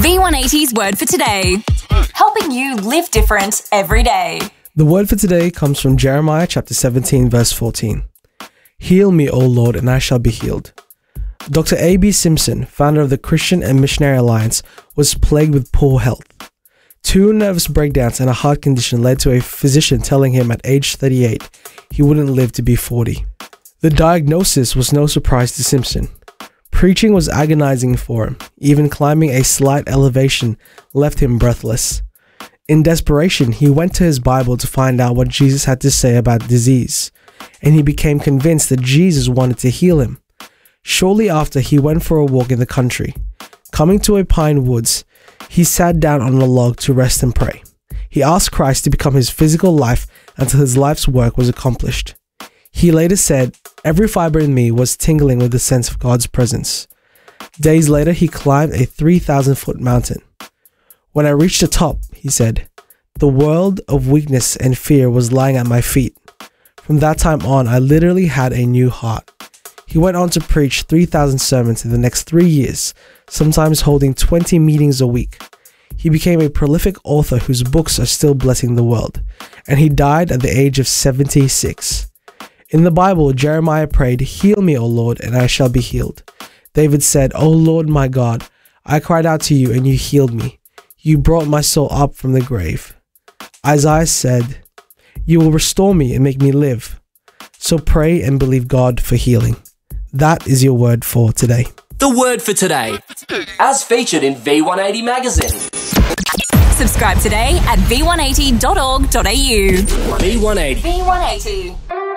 V180's Word for Today, helping you live different every day. The word for today comes from Jeremiah chapter 17, verse 14. Heal me, O Lord, and I shall be healed. Dr. A.B. Simpson, founder of the Christian and Missionary Alliance, was plagued with poor health. 2 nervous breakdowns and a heart condition led to a physician telling him at age 38 he wouldn't live to be 40. The diagnosis was no surprise to Simpson. Preaching was agonizing for him. Even climbing a slight elevation left him breathless. In desperation, he went to his Bible to find out what Jesus had to say about disease, and he became convinced that Jesus wanted to heal him. Shortly after, he went for a walk in the country. Coming to a pine woods, he sat down on a log to rest and pray. He asked Christ to become his physical life until his life's work was accomplished. He later said, "Every fiber in me was tingling with the sense of God's presence." Days later, he climbed a 3,000-foot mountain. "When I reached the top," he said, "the world of weakness and fear was lying at my feet. From that time on, I literally had a new heart." He went on to preach 3,000 sermons in the next 3 years, sometimes holding 20 meetings a week. He became a prolific author whose books are still blessing the world, and he died at the age of 76. In the Bible, Jeremiah prayed, "Heal me, O Lord, and I shall be healed." David said, "O Lord my God, I cried out to you and you healed me. You brought my soul up from the grave." Isaiah said, "You will restore me and make me live." So pray and believe God for healing. That is your word for today. The word for today, as featured in V180 magazine. Subscribe today at v180.org.au. V180. V180.